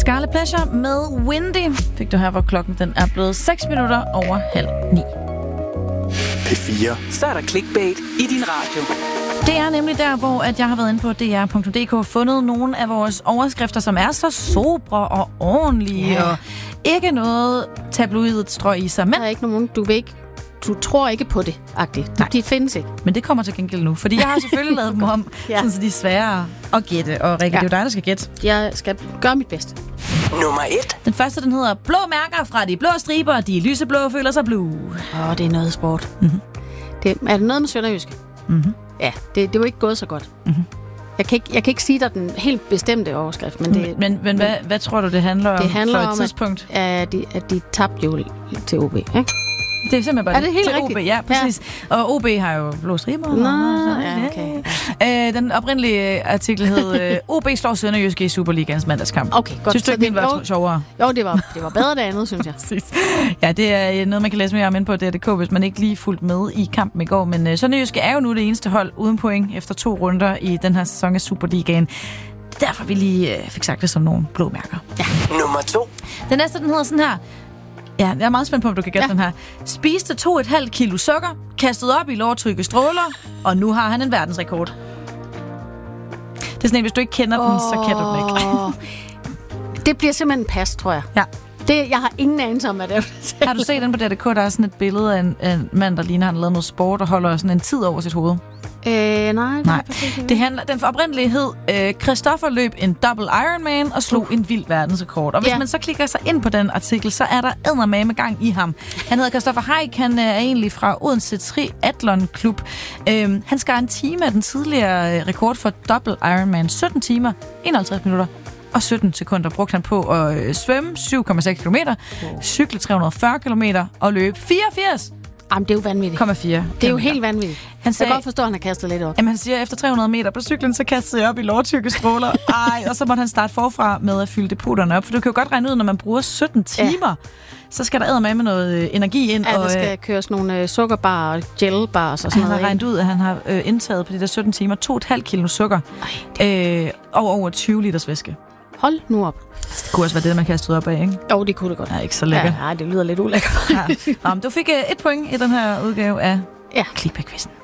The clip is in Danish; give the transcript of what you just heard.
Scarlet Pleasure med Windy fik du her, hvor klokken den er blevet 6 minutter over 8:30. P4. Så er der clickbait i din radio. Det er nemlig der, hvor at jeg har været inde på dr.dk og fundet nogle af vores overskrifter, som er så sobre og ordentlige, og ikke noget tabloidet strøg i sig. Men der er ikke nogen, du tror ikke på det, agtigt. De findes ikke. Men det kommer til gengæld nu, fordi jeg har selvfølgelig lavet dem om, sådan, så de er svære at gætte. Og Rikke, det er jo dig, der skal gætte. Jeg skal gøre mit bedste. Nummer 1. Den første, den hedder Blå mærker fra de blå striber, de lyseblå føler sig blue. Det er noget sport. Mm-hmm. Er det noget med sønderjyske? Mm-hmm. Ja, det er jo ikke gået så godt. Mm-hmm. Jeg kan ikke sige dig den helt bestemte overskrift, men det... Men hvad tror du, det handler om for et om, tidspunkt? At de tabte jo til OB, ikke? Det er simpelthen bare det helt til rigtigt? OB, ja, præcis. Ja. Og OB har jo blå striber. Okay. Den oprindelige artikel hed OB slår Sønderjyske i Superligaens mandagskamp. Okay, godt. Synes du ikke, det var sjovere? Jo, det var bedre det andet, synes jeg. Ja, det er noget, man kan læse mere om inde på DRDK, hvis man ikke lige fulgte med i kampen i går. Men Sønderjyske er jo nu det eneste hold uden point efter 2 runder i den her sæson af Superligaen. Det er derfor, vi lige fik sagt det som nogle blå mærker. Ja. Nummer 2. Den næste, den hedder sådan her. Ja, jeg er meget spændt på, om du kan gætte den her. Spiste 2,5 kilo sukker, kastede op i lårtrygge stråler, og nu har han en verdensrekord. Det er sådan en, hvis du ikke kender den, så kender du den ikke. Det bliver simpelthen en pas, tror jeg. Ja. Jeg har ingen anelse om, hvad det er. Har du set den på DRDK? Der er sådan et billede af en mand, der ligner, han har lavet noget sport og holder sådan en tid over sit hoved. Nej. Det handler, den oprindelige hed Christoffer løb en double Ironman og slog en vild verdensrekord. Og hvis man så klikker sig ind på den artikel, så er der eddermame gang i ham. Han hedder Christoffer Haik, han er egentlig fra Odense Triathlon Klub. Han skar en time af den tidligere rekord for double Ironman. 17 timer, 51 minutter og 17 sekunder brugte han på at svømme 7,6 km, cykle 340 km og løbe 84. Jamen, det er jo vanvittigt. 0,4. Det er jo helt vanvittigt. Jeg kan godt forstå, at han har kastet lidt op. Jamen, han siger, at efter 300 meter på cyklen, så kastede jeg op i lårtykke stråler. Og så måtte han starte forfra med at fylde depoterne op. For du kan jo godt regne ud, når man bruger 17 timer, så skal der eddermame med noget energi ind. Ja, der skal køres nogle sukkerbar og gelbar og sådan noget. Han har regnet ud, at han har indtaget på de der 17 timer 2,5 kilo sukker og over 20 liters væske. Hold nu op. Det kunne også være det, man kastede op af, ikke? Jo, det kunne det godt. Ja, ikke så lækkert. Ja, det lyder lidt ulækkert. Ja. Du fik 1 point i den her udgave af Clickbait-quizzen.